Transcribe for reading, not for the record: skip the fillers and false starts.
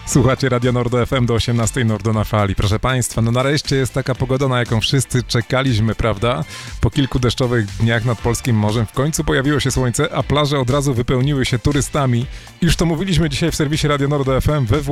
Słuchacie Radio Nordo FM do 18 Nordo na fali. Proszę Państwa, no nareszcie jest taka pogoda, na jaką wszyscy czekaliśmy, prawda? Po kilku deszczowych dniach nad polskim morzem w końcu pojawiło się słońce, a plaże od razu wypełniły się turystami. Już to mówiliśmy dzisiaj w serwisie Radio Nordo FM. We